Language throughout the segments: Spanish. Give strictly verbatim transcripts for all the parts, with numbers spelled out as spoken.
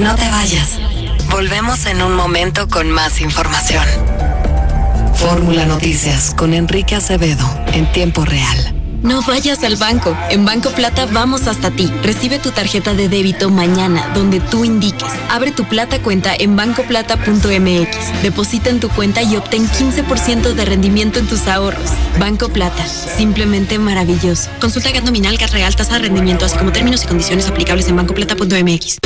No te vayas. Volvemos en un momento con más información. Fórmula Noticias con Enrique Acevedo en tiempo real. No vayas al banco. En Banco Plata vamos hasta ti. Recibe tu tarjeta de débito mañana, donde tú indiques. Abre tu Plata cuenta en banco plata punto m x. Deposita en tu cuenta y obtén quince por ciento de rendimiento en tus ahorros. Banco Plata. Simplemente maravilloso. Consulta G A T nominal, G A T real, tasa de rendimiento, así como términos y condiciones aplicables en banco plata punto m x.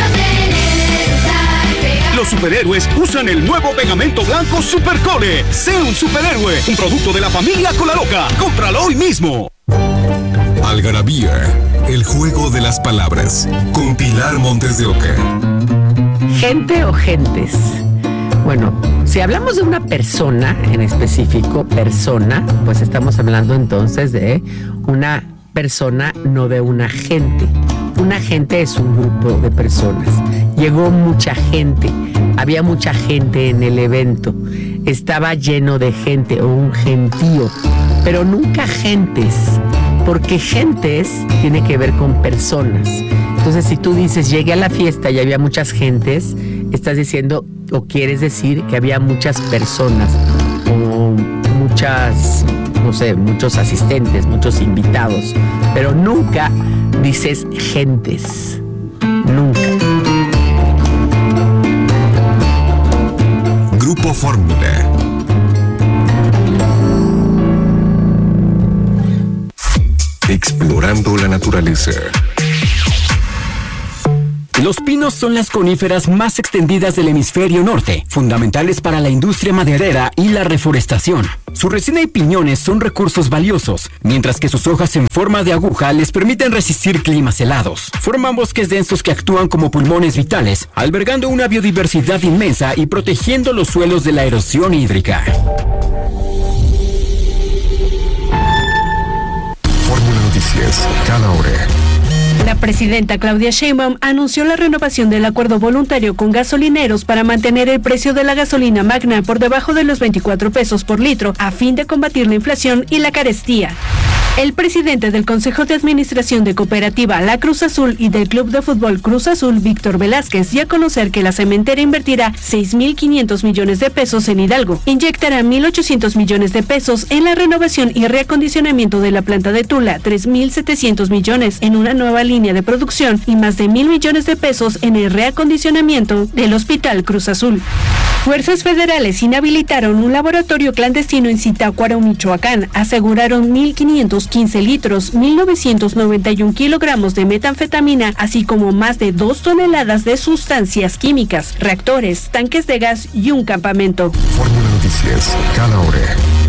Los superhéroes usan el nuevo pegamento blanco Supercore. Sé un superhéroe, un producto de la familia Colaloca. Cómpralo hoy mismo. Algarabía, el juego de las palabras, con Pilar Montes de Oca. ¿Gente o gentes? Bueno, si hablamos de una persona en específico, persona, pues estamos hablando entonces de una persona, no de una gente. Una gente es un grupo de personas. Llegó mucha gente, había mucha gente en el evento, estaba lleno de gente o un gentío, pero nunca gentes, porque gentes tiene que ver con personas. Entonces, si tú dices llegué a la fiesta y había muchas gentes, estás diciendo o quieres decir que había muchas personas o muchas, no sé, muchos asistentes, muchos invitados, pero nunca dices gentes, nunca. Grupo Fórmula. Explorando la naturaleza. Los pinos son las coníferas más extendidas del hemisferio norte, fundamentales para la industria maderera y la reforestación. Su resina y piñones son recursos valiosos, mientras que sus hojas en forma de aguja les permiten resistir climas helados. Forman bosques densos que actúan como pulmones vitales, albergando una biodiversidad inmensa y protegiendo los suelos de la erosión hídrica. Fórmula Noticias, cada hora. La presidenta Claudia Sheinbaum anunció la renovación del acuerdo voluntario con gasolineros para mantener el precio de la gasolina magna por debajo de los veinticuatro pesos por litro a fin de combatir la inflación y la carestía. El presidente del Consejo de Administración de Cooperativa La Cruz Azul y del Club de Fútbol Cruz Azul, Víctor Velázquez, dio a conocer que la cementera invertirá seis mil quinientos millones de pesos en Hidalgo, inyectará mil ochocientos millones de pesos en la renovación y reacondicionamiento de la planta de Tula, tres mil setecientos millones en una nueva línea de producción y más de mil millones de pesos en el reacondicionamiento del Hospital Cruz Azul. Fuerzas federales inhabilitaron un laboratorio clandestino en Zitácuaro, Michoacán. Aseguraron mil quinientos quince litros, mil novecientos noventa y un kilogramos de metanfetamina, así como más de dos toneladas de sustancias químicas, reactores, tanques de gas y un campamento. Fórmula Noticias, cada hora.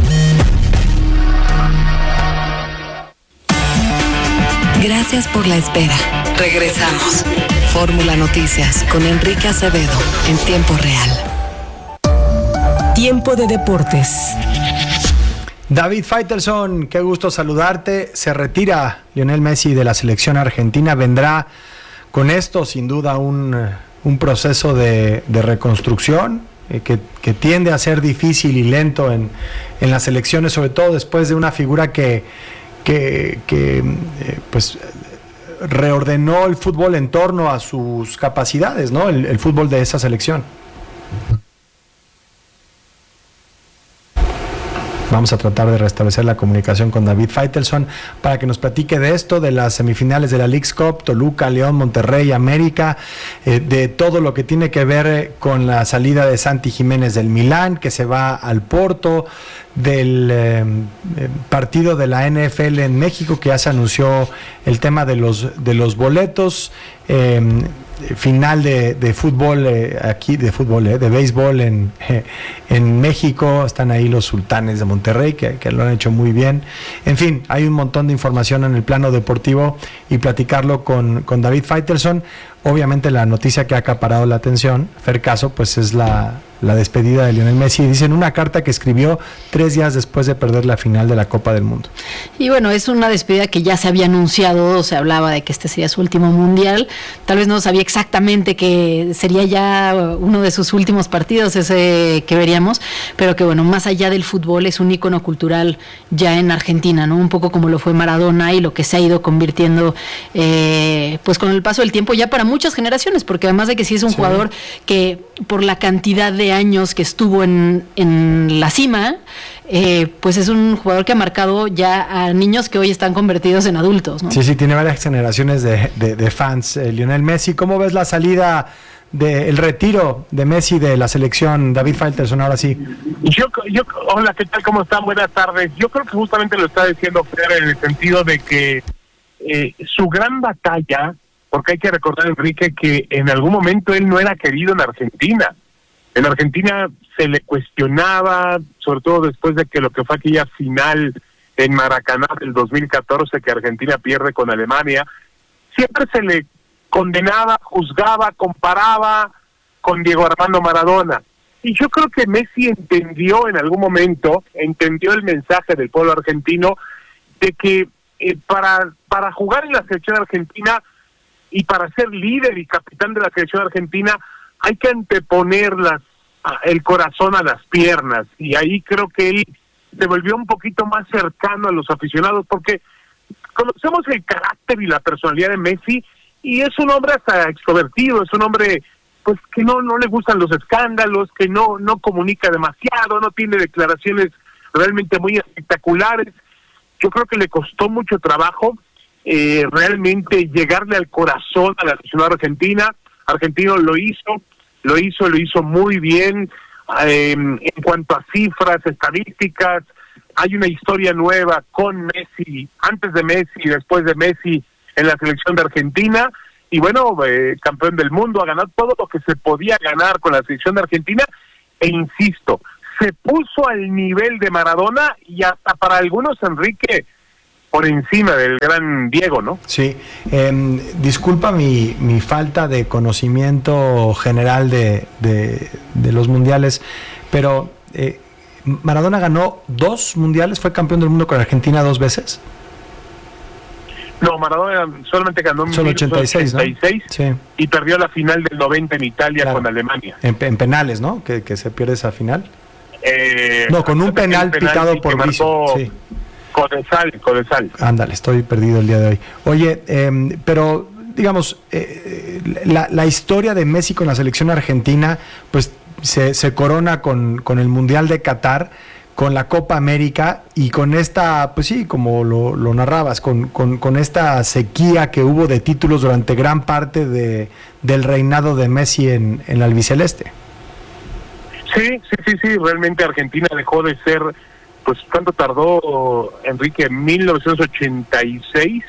Gracias por la espera. Regresamos. Fórmula Noticias con Enrique Acevedo en tiempo real. Tiempo de deportes. David Faitelson, qué gusto saludarte. Se retira Lionel Messi de la selección argentina. Vendrá con esto, sin duda, un, un proceso de, de reconstrucción eh, que, que tiende a ser difícil y lento en, en las selecciones, sobre todo después de una figura que, que, que eh, pues, reordenó el fútbol en torno a sus capacidades, ¿no? El, el fútbol de esa selección. Vamos a tratar de restablecer la comunicación con David Faitelson para que nos platique de esto, de las semifinales de la Leagues Cup, Toluca, León, Monterrey, América, eh, de todo lo que tiene que ver eh, con la salida de Santi Jiménez del Milán, que se va al Porto, del eh, partido de la N F L en México, que ya se anunció el tema de los, de los boletos, eh, final de, de fútbol eh, aquí, de fútbol, eh, de béisbol en, eh, en México. Están ahí los Sultanes de Monterrey, que, que lo han hecho muy bien. En fin, hay un montón de información en el plano deportivo y platicarlo con, con David Faitelson. Obviamente la noticia que ha acaparado la atención, Fer Caso, pues es la, la despedida de Lionel Messi. Dice en una carta que escribió tres días después de perder la final de la Copa del Mundo. Y bueno, es una despedida que ya se había anunciado, se hablaba de que este sería su último mundial. Tal vez no sabía exactamente que sería ya uno de sus últimos partidos, ese que veríamos, pero que bueno, más allá del fútbol es un ícono cultural ya en Argentina, ¿no? Un poco como lo fue Maradona y lo que se ha ido convirtiendo eh, pues con el paso del tiempo ya para muchas generaciones, porque además de que sí es un sí. jugador que por la cantidad de años que estuvo en, en la cima, eh, pues es un jugador que ha marcado ya a niños que hoy están convertidos en adultos, ¿no? Sí, sí, tiene varias generaciones de, de, de fans. Eh, Lionel Messi, ¿cómo ves la salida del retiro de Messi de la selección? David Faitelson, ahora sí. Yo, yo, hola, ¿qué tal? ¿Cómo están? Buenas tardes. Yo creo que justamente lo está diciendo Fer en el sentido de que eh, su gran batalla, porque hay que recordar, Enrique, que en algún momento él no era querido en Argentina. En Argentina se le cuestionaba, sobre todo después de que lo que fue aquella final en Maracaná del dos mil catorce que Argentina pierde con Alemania, siempre se le condenaba, juzgaba, comparaba con Diego Armando Maradona. Y yo creo que Messi entendió en algún momento, entendió el mensaje del pueblo argentino de que eh, para, para jugar en la selección argentina y para ser líder y capitán de la selección argentina hay que anteponer las, el corazón a las piernas. Y ahí creo que él se volvió un poquito más cercano a los aficionados, porque conocemos el carácter y la personalidad de Messi, y es un hombre hasta extrovertido, es un hombre pues que no no le gustan los escándalos, que no no comunica demasiado, no tiene declaraciones realmente muy espectaculares. Yo creo que le costó mucho trabajo eh, realmente llegarle al corazón a la aficionada argentina. Argentino lo hizo, lo hizo, lo hizo muy bien. Eh, en cuanto a cifras, estadísticas, hay una historia nueva con Messi, antes de Messi y después de Messi en la selección de Argentina, y bueno, eh, campeón del mundo, ha ganado todo lo que se podía ganar con la selección de Argentina, e insisto, se puso al nivel de Maradona y hasta para algunos, Enrique, por encima del gran Diego, ¿no? Sí, eh, disculpa mi, mi falta de conocimiento general de, de, de los mundiales, pero eh, Maradona ganó dos mundiales, fue campeón del mundo con Argentina dos veces. No, Maradona solamente ganó en Solo ochenta y seis, ¿no? Sí. Y perdió la final del noventa en Italia, claro, con Alemania. En, en penales, ¿no? Que, que se pierde esa final. Eh, no, con un penal, penal pitado por vicio. Sí. Codesal, Codesal. Ándale, estoy perdido el día de hoy. Oye, eh, pero digamos, eh, la, la historia de Messi con la selección argentina, pues se, se corona con, con el Mundial de Qatar, con la Copa América y con esta, pues sí, como lo, lo narrabas, con, con, con esta sequía que hubo de títulos durante gran parte de, del reinado de Messi en, en la albiceleste. Sí, sí, sí, sí, realmente Argentina dejó de ser, pues ¿cuánto tardó, Enrique? mil novecientos ochenta y seis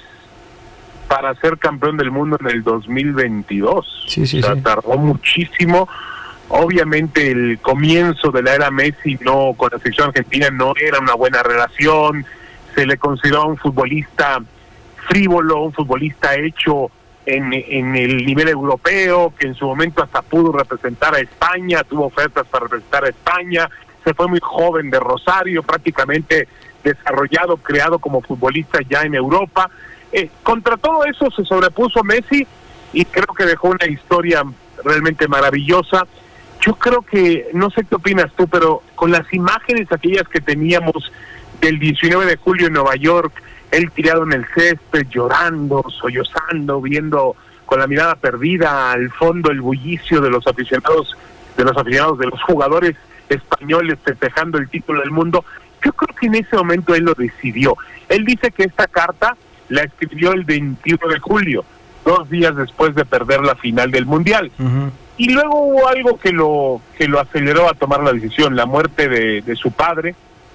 para ser campeón del mundo en el dos mil veintidós. Sí, sí, o sea, sí. Tardó muchísimo. Obviamente el comienzo de la era Messi no con la selección argentina no era una buena relación, se le consideraba un futbolista frívolo, un futbolista hecho en, en el nivel europeo, que en su momento hasta pudo representar a España, tuvo ofertas para representar a España, se fue muy joven de Rosario, prácticamente desarrollado, creado como futbolista ya en Europa. Eh, contra todo eso se sobrepuso Messi y creo que dejó una historia realmente maravillosa. Yo creo que, no sé qué opinas tú, pero con las imágenes aquellas que teníamos del diecinueve de julio en Nueva York, él tirado en el césped, llorando, sollozando, viendo con la mirada perdida al fondo el bullicio de los aficionados, de los aficionados, de los jugadores españoles festejando el título del mundo, yo creo que en ese momento él lo decidió. Él dice que esta carta la escribió el veintiuno de julio, dos días después de perder la final del Mundial. Uh-huh. Y luego hubo algo que lo que lo aceleró a tomar la decisión, la muerte de, de su padre,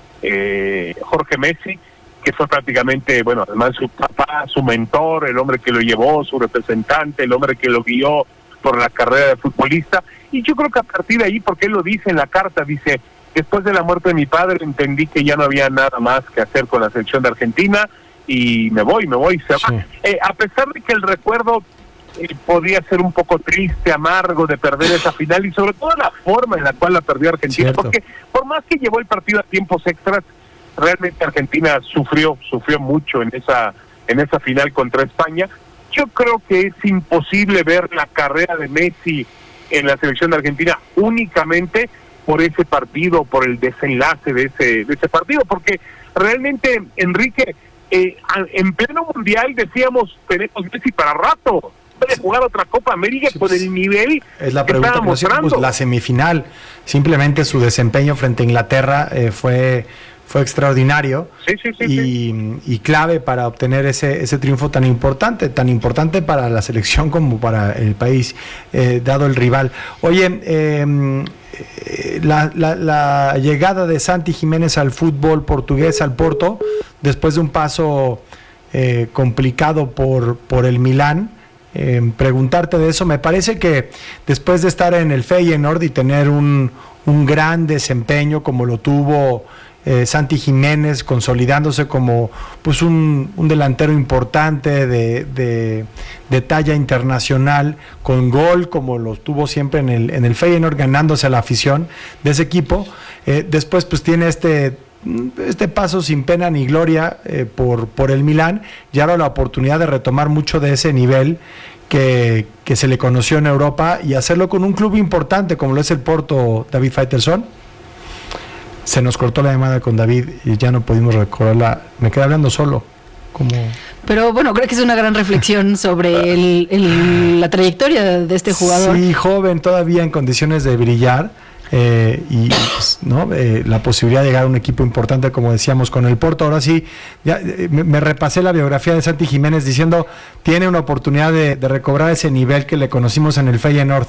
eh, Jorge Messi, que fue prácticamente, bueno, además su papá, su mentor, el hombre que lo llevó, su representante, el hombre que lo guió por la carrera de futbolista. Y yo creo que a partir de ahí, porque él lo dice en la carta, dice, después de la muerte de mi padre entendí que ya no había nada más que hacer con la selección de Argentina y me voy, me voy, se va. Sí. Eh, a pesar de que el recuerdo eh, podía ser un poco triste, amargo de perder esa final y sobre todo la forma en la cual la perdió Argentina, Cierto. Porque por más que llevó el partido a tiempos extras, realmente Argentina sufrió, sufrió mucho en esa, en esa final contra España. Yo creo que es imposible ver la carrera de Messi en la selección de Argentina únicamente por ese partido, por el desenlace de ese, de ese partido, porque realmente, Enrique, eh, en pleno mundial decíamos, tenemos Messi para rato, puede jugar otra Copa América sí, con pues, el nivel es la pregunta que mostrando. Pues, la semifinal, simplemente su desempeño frente a Inglaterra eh, fue fue extraordinario sí, sí, sí, y, sí. y clave para obtener ese ese triunfo tan importante, tan importante para la selección como para el país, eh, dado el rival. Oye, eh, la, la, la llegada de Santi Jiménez al fútbol portugués, al Porto, después de un paso eh, complicado por, por el Milán, eh, preguntarte de eso. Me parece que después de estar en el Feyenoord y tener un, un gran desempeño como lo tuvo Eh, Santi Jiménez, consolidándose como pues un, un delantero importante de, de, de talla internacional, con gol como lo tuvo siempre en el, en el Feyenoord, ganándose a la afición de ese equipo. Eh, después pues tiene este, este paso sin pena ni gloria eh, por, por el Milán, y ahora la oportunidad de retomar mucho de ese nivel que, que se le conoció en Europa y hacerlo con un club importante como lo es el Porto. David Faitelson. Se nos cortó la llamada con David y ya no pudimos recordarla. Me quedé hablando solo. Como... Pero bueno, creo que es una gran reflexión sobre el, el, la trayectoria de este jugador. Sí, joven, todavía en condiciones de brillar. Eh, y pues, ¿no? eh, la posibilidad de llegar a un equipo importante, como decíamos, con el Porto. Ahora sí, ya, eh, me, me repasé la biografía de Santi Jiménez diciendo tiene una oportunidad de, de recobrar ese nivel que le conocimos en el Feyenoord.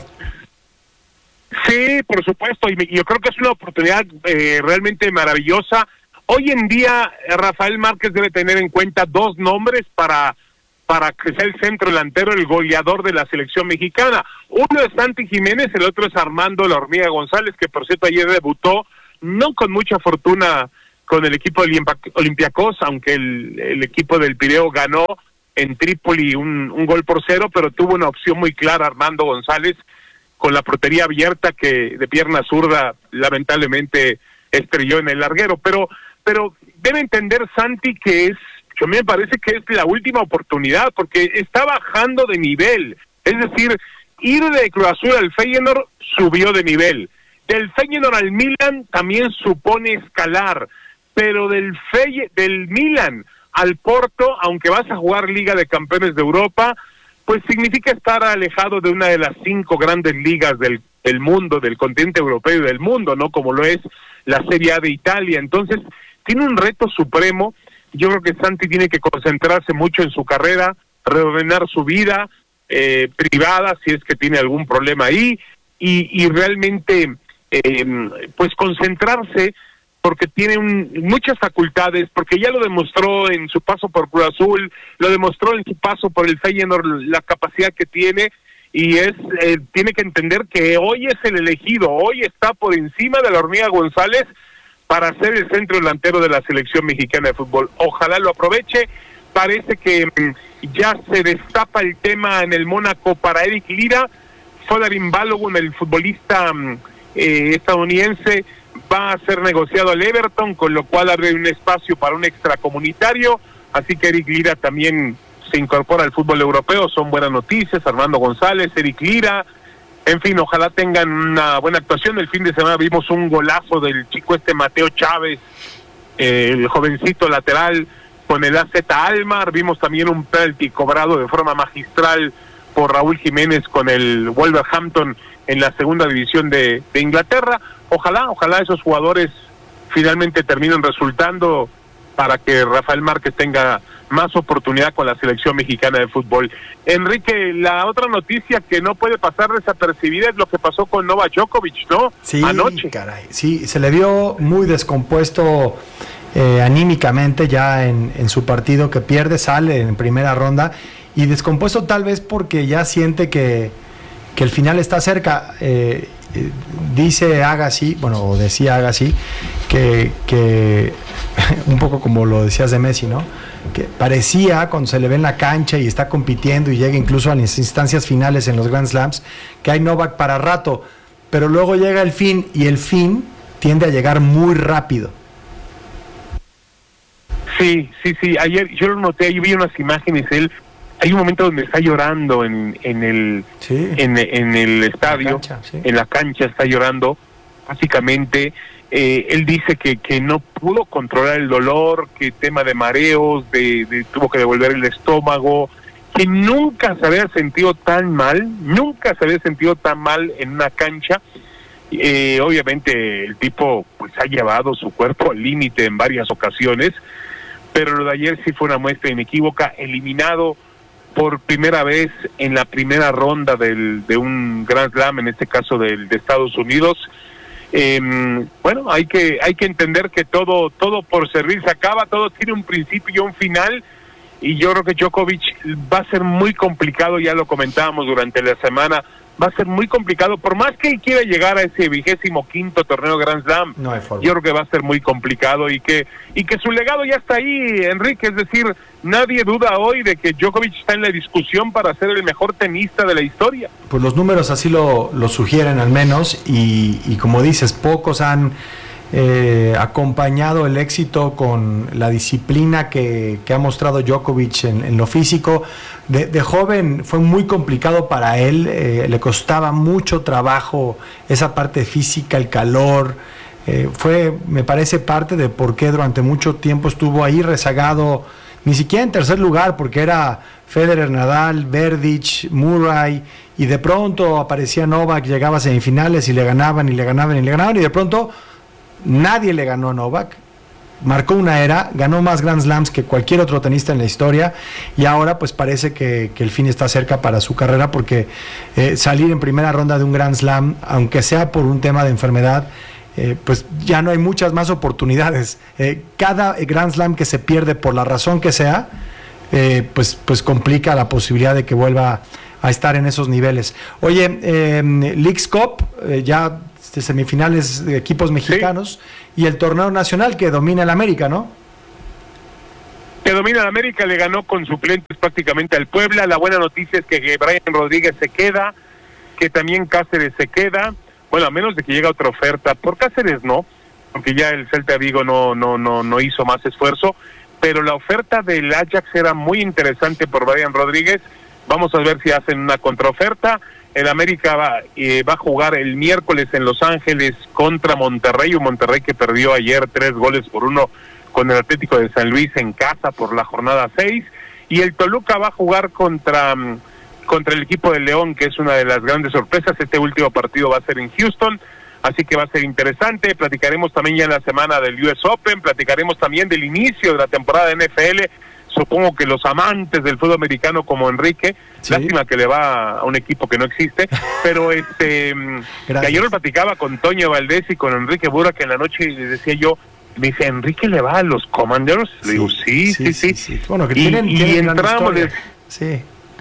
Sí, por supuesto, y yo creo que es una oportunidad eh, realmente maravillosa. Hoy en día, Rafael Márquez debe tener en cuenta dos nombres para, para que sea el centro delantero, el goleador de la selección mexicana. Uno es Santi Jiménez, el otro es Armando La Hormiga González, que por cierto ayer debutó, no con mucha fortuna con el equipo de Olympiacos, aunque el, el equipo del Pireo ganó en Trípoli un, un gol por cero, pero tuvo una opción muy clara Armando González, con la portería abierta, que de pierna zurda lamentablemente estrelló en el larguero, pero pero debe entender Santi que es, a mí me parece que es la última oportunidad, porque está bajando de nivel, es decir, ir de Cruz Azul al Feyenoord subió de nivel, del Feyenoord al Milan también supone escalar, pero del Fey, del Milan al Porto, aunque vas a jugar Liga de Campeones de Europa, pues significa estar alejado de una de las cinco grandes ligas del, del mundo, del continente europeo y del mundo, ¿no? Como lo es la Serie A de Italia. Entonces, tiene un reto supremo. Yo creo que Santi tiene que concentrarse mucho en su carrera, reordenar su vida eh, privada, si es que tiene algún problema ahí, y, y realmente, eh, pues concentrarse, porque tiene un, muchas facultades, porque ya lo demostró en su paso por Cruz Azul, lo demostró en su paso por el Feyenoord, la capacidad que tiene, y es eh, tiene que entender que hoy es el elegido, hoy está por encima de La Hormiga González para ser el centro delantero de la selección mexicana de fútbol. Ojalá lo aproveche. Parece que mm, ya se destapa el tema en el Mónaco para Eric Lira. Folarin Balogun, el futbolista mm, eh, estadounidense, va a ser negociado al Everton, con lo cual abre un espacio para un extracomunitario, así que Eric Lira también se incorpora al fútbol europeo. Son buenas noticias. Armando González, Eric Lira, en fin, ojalá tengan una buena actuación. El fin de semana vimos un golazo del chico este Mateo Chávez, eh, el jovencito lateral con el A Z Almar. Vimos también un penalti cobrado de forma magistral por Raúl Jiménez con el Wolverhampton en la segunda división de, de Inglaterra. Ojalá, ojalá esos jugadores finalmente terminen resultando para que Rafael Márquez tenga más oportunidad con la selección mexicana de fútbol. Enrique, la otra noticia que no puede pasar desapercibida es lo que pasó con Novak Djokovic, ¿no? Sí, anoche. Caray, sí, se le vio muy descompuesto eh, anímicamente ya en, en su partido, que pierde, sale en primera ronda, y descompuesto tal vez porque ya siente que, que el final está cerca. Eh, eh, dice Agassi, bueno, o decía Agassi, que, que un poco como lo decías de Messi, ¿no? Que parecía, cuando se le ve en la cancha y está compitiendo y llega incluso a las instancias finales en los Grand Slams, que hay Novak para rato, pero luego llega el fin, y el fin tiende a llegar muy rápido. Sí, sí, sí, ayer yo lo noté, yo vi unas imágenes, él, hay un momento donde está llorando en, en el sí. en, en el estadio, la cancha, sí. en la cancha está llorando, básicamente. Eh, él dice que, que no pudo controlar el dolor, que tema de mareos, de, de tuvo que devolver el estómago, que nunca se había sentido tan mal, nunca se había sentido tan mal en una cancha. Eh, obviamente el tipo pues ha llevado su cuerpo al límite en varias ocasiones, pero lo de ayer sí fue una muestra inequívoca, eliminado por primera vez en la primera ronda del, de un Grand Slam, en este caso del, de Estados Unidos. Eh, bueno, hay que hay que entender que todo todo por servir se acaba, todo tiene un principio y un final, y yo creo que Djokovic va a ser muy complicado, ya lo comentábamos durante la semana, va a ser muy complicado, por más que él quiera llegar a ese vigésimo quinto torneo Grand Slam, no hay forma. Yo creo que va a ser muy complicado y que y que su legado ya está ahí, Enrique, es decir, nadie duda hoy de que Djokovic está en la discusión para ser el mejor tenista de la historia. Pues los números así lo, lo sugieren al menos, y, y como dices, pocos han eh, acompañado el éxito con la disciplina que, que ha mostrado Djokovic en, en lo físico. De, de joven fue muy complicado para él, eh, le costaba mucho trabajo esa parte física, el calor. Eh, fue, me parece, parte de por qué durante mucho tiempo estuvo ahí rezagado, ni siquiera en tercer lugar, porque era Federer, Nadal, Berdych, Murray, y de pronto aparecía Novak, llegaba a semifinales y le ganaban y le ganaban y le ganaban, y de pronto nadie le ganó a Novak. Marcó una era, ganó más Grand Slams que cualquier otro tenista en la historia, y ahora pues parece que, que el fin está cerca para su carrera, porque eh, salir en primera ronda de un Grand Slam, aunque sea por un tema de enfermedad, eh, pues ya no hay muchas más oportunidades. Eh, cada Grand Slam que se pierde por la razón que sea, eh, pues, pues complica la posibilidad de que vuelva a estar en esos niveles. Oye, eh, Leagues Cup, eh, ya semifinales de equipos mexicanos, sí, y el torneo nacional que domina el América, ¿no? Que domina el América, le ganó con suplentes prácticamente al Puebla. La buena noticia es que Brian Rodríguez se queda, que también Cáceres se queda, bueno, a menos de que llegue otra oferta. Por Cáceres no, porque ya el Celta Vigo no, no, no, no hizo más esfuerzo, pero la oferta del Ajax era muy interesante por Brian Rodríguez. Vamos a ver si hacen una contraoferta. El América va, eh, va a jugar el miércoles en Los Ángeles contra Monterrey, un Monterrey que perdió ayer tres goles por uno con el Atlético de San Luis en casa por la jornada seis, y el Toluca va a jugar contra, contra el equipo de León, que es una de las grandes sorpresas. Este último partido va a ser en Houston, así que va a ser interesante. Platicaremos también ya en la semana del U S Open, platicaremos también del inicio de la temporada de N F L. Supongo que los amantes del fútbol americano como Enrique, sí, lástima que le va a un equipo que no existe, pero este que ayer lo platicaba con Toño Valdés y con Enrique Bura, que en la noche les decía yo, me dice, ¿Enrique le va a los Commanders? Le digo, sí, sí, sí. sí, sí. Bueno, que y, tienen, y tienen entramos, les, sí.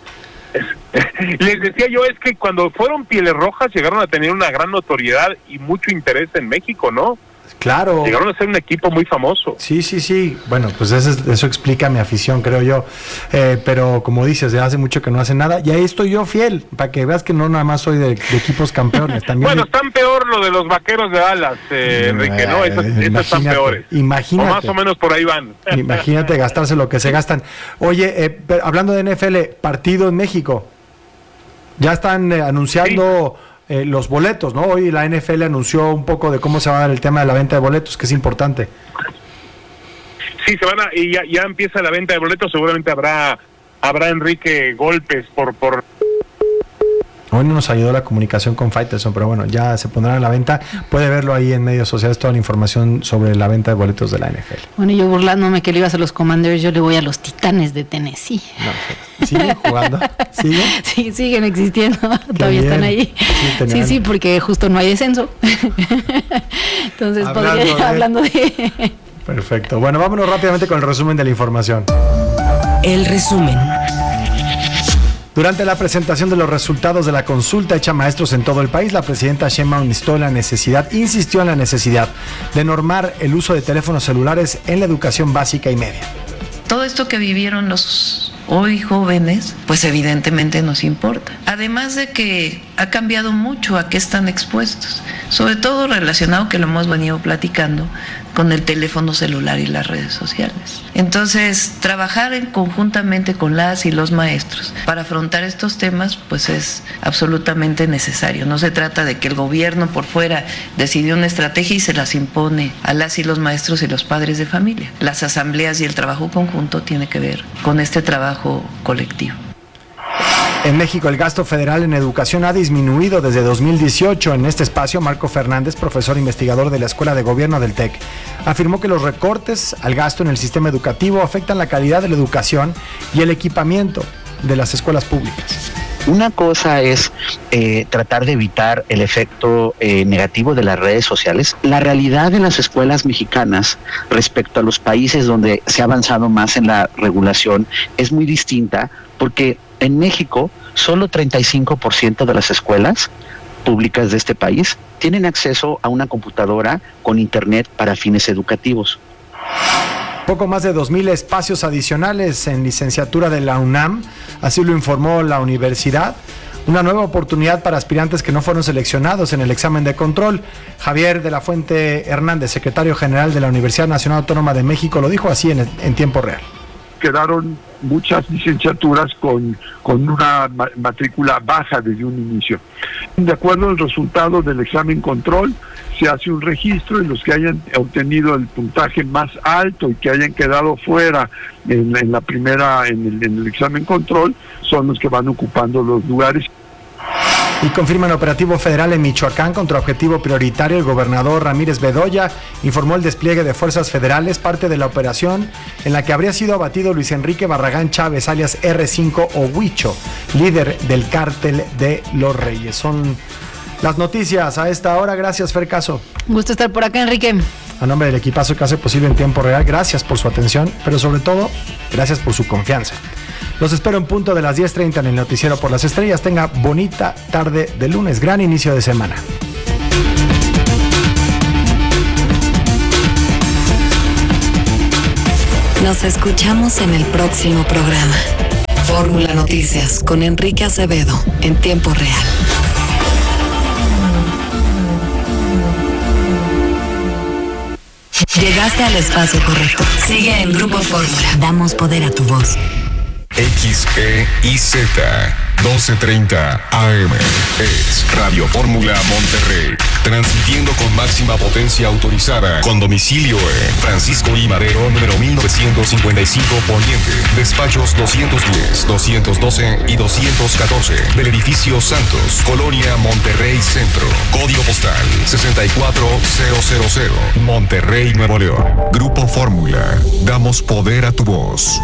les decía yo, es que cuando fueron Pieles Rojas llegaron a tener una gran notoriedad y mucho interés en México, ¿no? Claro. Llegaron a ser un equipo muy famoso. Sí, sí, sí. Bueno, pues eso, eso explica mi afición, creo yo. Eh, pero como dices, ya hace mucho que no hacen nada. Y ahí estoy yo fiel, para que veas que no nada más soy de, de equipos campeones. También bueno, de... están peor lo de los Vaqueros de Dallas, eh, Enrique, ¿no? Esas, eh, esas están peores. Imagínate. O más o menos por ahí van. Imagínate gastarse lo que se gastan. Oye, eh, hablando de N F L, partido en México. Ya están eh, anunciando... Sí. Eh, los boletos, ¿no? Hoy la N F L anunció un poco de cómo se va a dar el tema de la venta de boletos, que es importante. Sí, se van a, y ya, ya empieza la venta de boletos, seguramente habrá habrá Enrique golpes por por Hoy no nos ayudó la comunicación con Faitelson, pero bueno, ya se pondrán a la venta. Puede verlo ahí en medios sociales, toda la información sobre la venta de boletos de la N F L. Bueno, yo burlándome que le ibas a los Commanders, yo le voy a los Titanes de Tennessee. No, ¿siguen jugando? ¿Siguen? Sí, siguen existiendo, todavía bien. Están ahí. Sí, sí, sí, porque justo no hay descenso. Entonces, hablando, podría, de... hablando de... Perfecto. Bueno, vámonos rápidamente con el resumen de la información. El resumen. Durante la presentación de los resultados de la consulta hecha a maestros en todo el país, la presidenta Sheinbaum instó la necesidad, insistió en la necesidad de normar el uso de teléfonos celulares en la educación básica y media. Todo esto que vivieron los hoy jóvenes, pues evidentemente nos importa. Además de que ha cambiado mucho a qué están expuestos, sobre todo relacionado, que lo hemos venido platicando, con el teléfono celular y las redes sociales. Entonces, trabajar en conjuntamente con las y los maestros para afrontar estos temas, pues es absolutamente necesario. No se trata de que el gobierno por fuera decidió una estrategia y se las impone a las y los maestros y los padres de familia. Las asambleas y el trabajo conjunto tiene que ver con este trabajo colectivo. En México, el gasto federal en educación ha disminuido desde dos mil dieciocho. En este espacio, Marco Fernández, profesor investigador de la Escuela de Gobierno del TEC, afirmó que los recortes al gasto en el sistema educativo afectan la calidad de la educación y el equipamiento de las escuelas públicas. Una cosa es eh, tratar de evitar el efecto eh, negativo de las redes sociales. La realidad de las escuelas mexicanas respecto a los países donde se ha avanzado más en la regulación es muy distinta, porque en México solo treinta y cinco por ciento de las escuelas públicas de este país tienen acceso a una computadora con internet para fines educativos. Poco más de dos mil espacios adicionales en licenciatura de la UNAM, así lo informó la universidad. Una nueva oportunidad para aspirantes que no fueron seleccionados en el examen de control. Javier de la Fuente Hernández, secretario general de la Universidad Nacional Autónoma de México, lo dijo así en, en tiempo real. Quedaron muchas licenciaturas con, con una matrícula baja desde un inicio. De acuerdo al resultado del examen control, se hace un registro y los que hayan obtenido el puntaje más alto y que hayan quedado fuera en, en la primera, en el, en el examen control, son los que van ocupando los lugares. Y confirman operativo federal en Michoacán contra objetivo prioritario. El gobernador Ramírez Bedoya informó el despliegue de fuerzas federales, parte de la operación en la que habría sido abatido Luis Enrique Barragán Chávez, alias erre cinco o Huicho, líder del cártel de Los Reyes. Son las noticias a esta hora. Gracias, Fer Caso. Un gusto estar por acá, Enrique. A nombre del equipazo que hace posible en tiempo real, gracias por su atención, pero sobre todo, gracias por su confianza. Los espero en punto de las diez treinta en el Noticiero por las Estrellas. Tenga bonita tarde de lunes, gran inicio de semana. Nos escuchamos en el próximo programa. Fórmula Noticias con Enrique Acevedo en tiempo real. Llegaste al espacio correcto. Sigue en Grupo Fórmula. Damos poder a tu voz. X E I Z doce treinta A M es Radio Fórmula Monterrey, transmitiendo con máxima potencia autorizada, con domicilio en Francisco I. Madero, número mil novecientos cincuenta y cinco Poniente, despachos doscientos diez, doscientos doce y doscientos catorce, del edificio Santos, Colonia Monterrey Centro, código postal sesenta y cuatro mil, Monterrey, Nuevo León. Grupo Fórmula, damos poder a tu voz.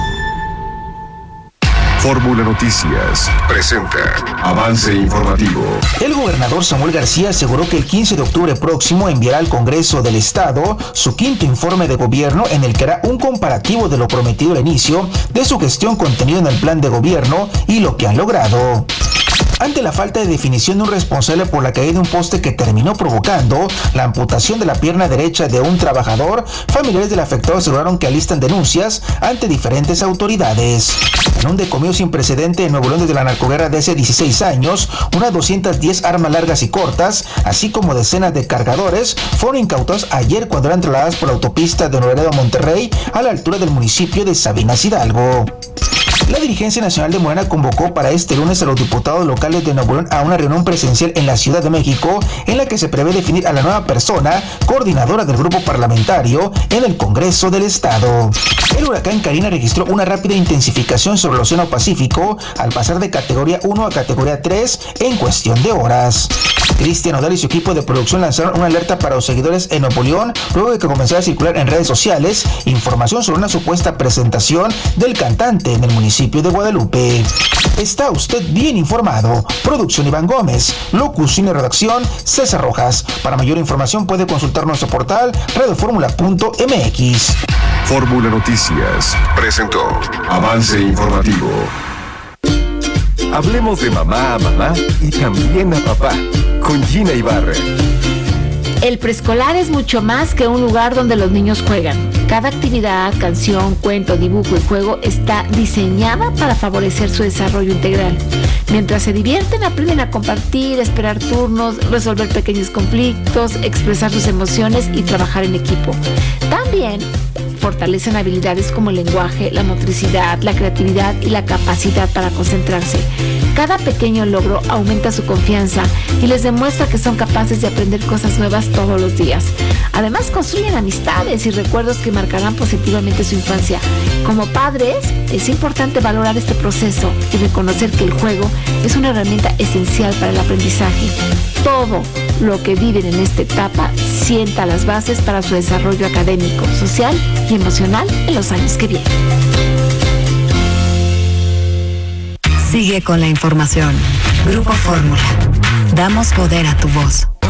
Fórmula Noticias presenta avance informativo. El gobernador Samuel García aseguró que el quince de octubre próximo enviará al Congreso del Estado su quinto informe de gobierno en el que hará un comparativo de lo prometido al inicio de su gestión contenido en el plan de gobierno y lo que han logrado. Ante la falta de definición de un responsable por la caída de un poste que terminó provocando la amputación de la pierna derecha de un trabajador, familiares del afectado aseguraron que alistan denuncias ante diferentes autoridades. En un decomiso sin precedente en Nuevo León desde la narcoguerra de hace dieciséis años, unas doscientas diez armas largas y cortas, así como decenas de cargadores, fueron incautados ayer cuando eran trasladadas por la autopista de Nuevo Laredo a Monterrey, a la altura del municipio de Sabinas Hidalgo. La dirigencia nacional de Morena convocó para este lunes a los diputados locales de Nuevo León a una reunión presencial en la Ciudad de México, en la que se prevé definir a la nueva persona coordinadora del grupo parlamentario en el Congreso del Estado. El huracán Karina registró una rápida intensificación sobre el Océano Pacífico al pasar de categoría uno a categoría tres en cuestión de horas. Cristian Nodal y su equipo de producción lanzaron una alerta para los seguidores en Nuevo León luego de que comenzara a circular en redes sociales información sobre una supuesta presentación del cantante en el municipio de Guadalupe. Está usted bien informado. Producción Iván Gómez, locución y redacción César Rojas. Para mayor información puede consultar nuestro portal radio fórmula punto m x. Fórmula Noticias presentó avance informativo. Hablemos de mamá a mamá y también a papá, con Gina Ibarra. El preescolar es mucho más que un lugar donde los niños juegan. Cada actividad, canción, cuento, dibujo y juego está diseñada para favorecer su desarrollo integral. Mientras se divierten, aprenden a compartir, esperar turnos, resolver pequeños conflictos, expresar sus emociones y trabajar en equipo. También fortalecen habilidades como el lenguaje, la motricidad, la creatividad y la capacidad para concentrarse. Cada pequeño logro aumenta su confianza y les demuestra que son capaces de aprender cosas nuevas todos los días. Además, construyen amistades y recuerdos que marcarán positivamente su infancia. Como padres, es importante valorar este proceso y reconocer que el juego es una herramienta esencial para el aprendizaje. Todo lo que viven en esta etapa sienta las bases para su desarrollo académico, social y emocional en los años que vienen. Sigue con la información. Grupo Fórmula. Damos poder a tu voz.